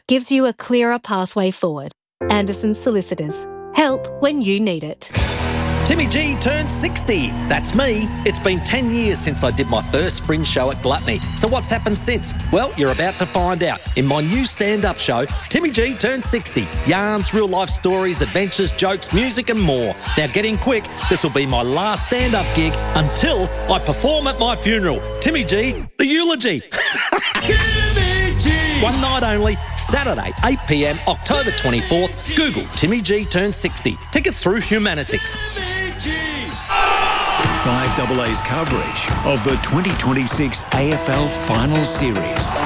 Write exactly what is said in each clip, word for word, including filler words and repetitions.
gives you a clearer pathway forward. Anderson Solicitors. Help when you need it. Timmy G turned sixty. That's me. It's been ten years since I did my first fringe show at Gluttony. So what's happened since? Well, you're about to find out in my new stand-up show, Timmy G turned sixty. Yarns, real-life stories, adventures, jokes, music and more. Now get in quick. This will be my last stand-up gig until I perform at my funeral. Timmy G, the eulogy. Timmy G! One night only, Saturday, eight p.m, October twenty-fourth. Google Timmy G turned sixty. Tickets through Humanitix. five A A's coverage of the twenty twenty-six A F L Final Series.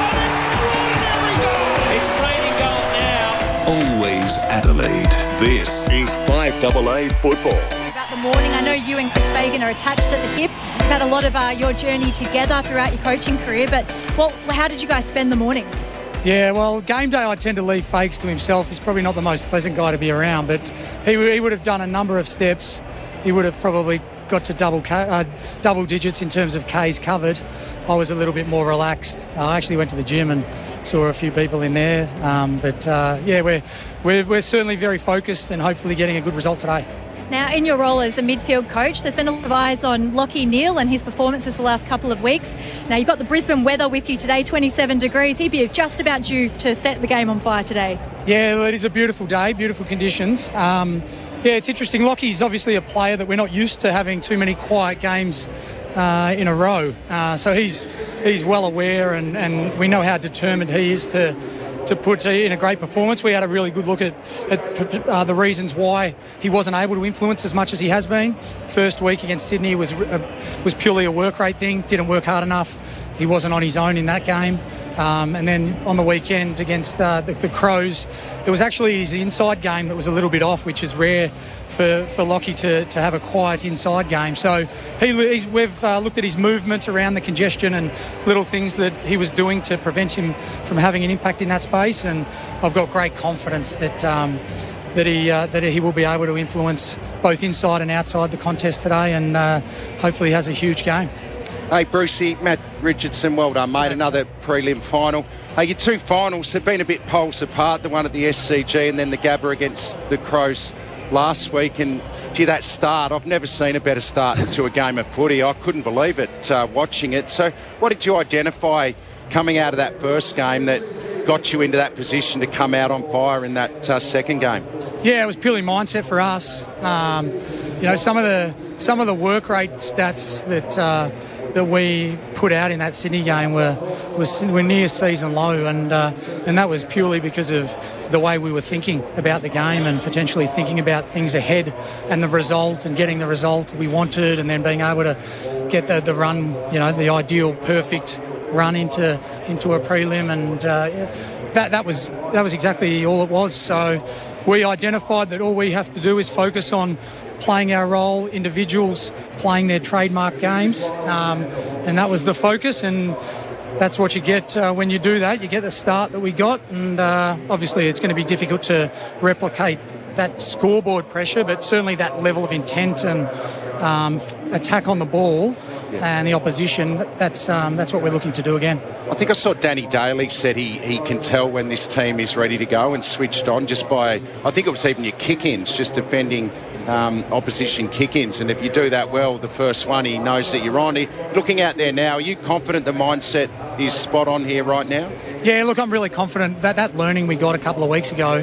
It's raining goals now. Always Adelaide. This is five A A football. About the morning, I know you and Chris Fagan are attached at the hip. You've had a lot of uh, your journey together throughout your coaching career, but well, how did you guys spend the morning? Yeah, well, game day I tend to leave Fakes to himself. He's probably not the most pleasant guy to be around, but he, he would have done a number of steps. He would have probably got to double uh, double digits in terms of Ks covered. I was a little bit more relaxed. I actually went to the gym and saw a few people in there. Um, but uh, yeah, we're, we're we're certainly very focused and hopefully getting a good result today. Now, in your role as a midfield coach, there's been a lot of eyes on Lachie Neale and his performances the last couple of weeks. Now, you've got the Brisbane weather with you today, twenty-seven degrees. He'd be just about due to set the game on fire today. Yeah, well, it is a beautiful day, beautiful conditions. Um, yeah, it's interesting. Lachie's obviously a player that we're not used to having too many quiet games uh, in a row. Uh, so he's he's well aware and, and we know how determined he is to to put in a great performance. We had a really good look at, at uh, the reasons why he wasn't able to influence as much as he has been. First week against Sydney was uh, was purely a work rate thing, didn't work hard enough. He wasn't on his own in that game. Um, and then on the weekend against uh, the, the Crows, it was actually his inside game that was a little bit off, which is rare for, for Lachie to, to have a quiet inside game. So he, he's, we've uh, looked at his movement around the congestion and little things that he was doing to prevent him from having an impact in that space. And I've got great confidence that um, that he uh, that he will be able to influence both inside and outside the contest today, and uh, hopefully has a huge game. Hey, Brucey, Matt Richardson, well done, mate. Another prelim final. Hey, your two finals have been a bit poles apart, the one at the S C G and then the Gabba against the Crows last week. And, gee, that start, I've never seen a better start to a game of footy. I couldn't believe it uh, watching it. So what did you identify coming out of that first game that got you into that position to come out on fire in that uh, second game? Yeah, it was purely mindset for us. Um, you know, some of the some of the work rate stats that... Uh, that we put out in that Sydney game were was were near season low, and uh, and that was purely because of the way we were thinking about the game and potentially thinking about things ahead and the result and getting the result we wanted, and then being able to get the, the run, you know, the ideal perfect run into into a prelim, and uh, that that was that was exactly all it was. So we identified that all we have to do is focus on playing our role, individuals playing their trademark games, um, and that was the focus, and that's what you get uh, when you do that. You get the start that we got, and uh, obviously it's going to be difficult to replicate that scoreboard pressure, but certainly that level of intent and um, attack on the ball yeah. and the opposition, that's um, that's what we're looking to do again. I think I saw Danny Daly said he, he can tell when this team is ready to go and switched on just by, I think it was even your kick-ins, just defending um, opposition kick-ins. And if you do that well, the first one, he knows that you're on. He, looking out there now, are you confident the mindset is spot on here right now? Yeah, look, I'm really confident that that learning we got a couple of weeks ago,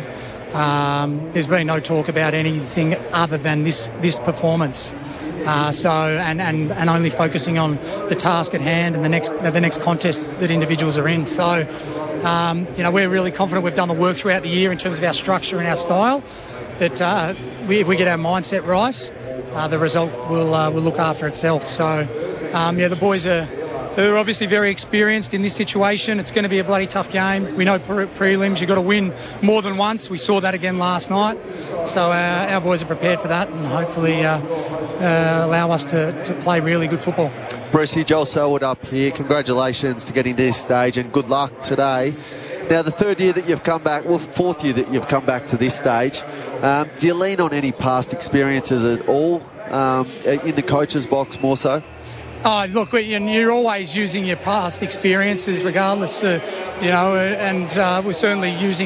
um, there's been no talk about anything other than this this performance. Uh, so and, and, and only focusing on the task at hand and the next the next contest that individuals are in. So um, you know, we're really confident we've done the work throughout the year in terms of our structure and our style. That uh, we, if we get our mindset right, uh, the result will uh, will look after itself. So um, yeah, the boys are. They're obviously very experienced in this situation. It's going to be a bloody tough game. We know pre- prelims, you've got to win more than once. We saw that again last night. So uh, our boys are prepared for that and hopefully uh, uh, allow us to, to play really good football. Brucey, Joel Selwood up here. Congratulations to getting to this stage and good luck today. Now, the third year that you've come back, well, fourth year that you've come back to this stage, um, do you lean on any past experiences at all um, in the coach's box more so? Oh, look, you're always using your past experiences regardless, uh, you know, and uh, we're certainly using